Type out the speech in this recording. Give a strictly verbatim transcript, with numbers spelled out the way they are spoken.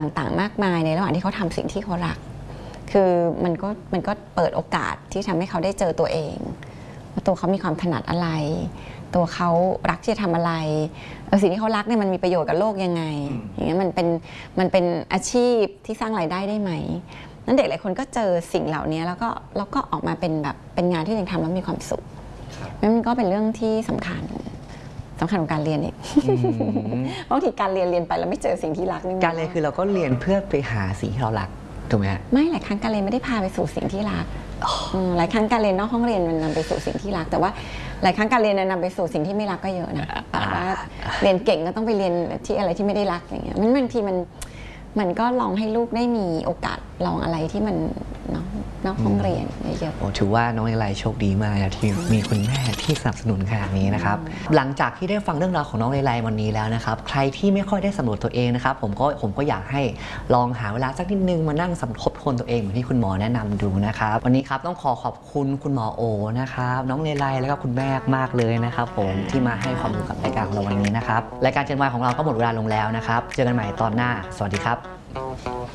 ต่างๆมากมายในระหว่างที่เขาทำสิ่งที่เขารักคือมันก็มันก็เปิดโอกาสที่ทำให้เขาได้เจอตัวเองว่าตัวเขามีความถนัดอะไรตัวเขารักที่จะทำอะไรสิ่งที่เขารักเนี่ยมันมีประโยชน์กับโลกยังไงอย่างเงี้ยมันเป็นมันเป็นอาชีพที่สร้างรายได้ได้ไหมนั้นเด็กหลายคนก็เจอสิ่งเหล่านี้แล้วก็แล้วก็ออกมาเป็นแบบเป็นงานที่ยังทำแล้วมีความสุขนั่นมันก็เป็นเรื่องที่สำคัญสำคัญของการเรียนอีกบางทีการเรียนเรียนไปแล้วไม่เจอสิ่งที่รักนี่การเรียนคือเราก็เรียนเพื่อไปหาสิ่งที่เรารักถูกไหมฮะไม่หลายครั้งการเรียนไม่ได้พาไปสู่สิ่งที่รักหลายครั้งการเรียนนอกห้องเรียนมันนำไปสู่สิ่งที่รักแต่ว่าหลายครั้งการเรียนนำไปสู่สิ่งที่ไม่รักก็เยอะนะแต่ว่าเรียนเก่งก็ต้องไปเรียนที่อะไรที่ไม่ได้รักอย่างเงี้ยมันบางทีมันมันก็ลองให้ลูกได้มีโอกาสลองอะไรที่มันนอกห้องเรียนเยอะๆโอ้ถือว่าน้องเลไลโชคดีมากที่มีคุณแม่ที่สนับสนุนขนาดนี้นะครับหลังจากที่ได้ฟังเรื่องราวของน้องเลไลวันนี้แล้วนะครับใครที่ไม่ค่อยได้สำรวจตัวเองนะครับผมก็ผมก็อยากให้ลองหาเวลาสักนิดนึงมานั่งสำรวจทบทวนตัวเองเหมือนที่คุณหมอแนะนำดูนะครับวันนี้ครับต้องขอขอบคุณคุณหมอโอนะครับน้องเลไลแล้วก็คุณแม่มากเลยนะครับผมที่มาให้ความรู้กับรายการของเราวันนี้นะครับรายการเจนวายของเราก็หมดเวลาลงแล้วนะครับเจอกันใหม่ตอนหน้าสวัสดีครับ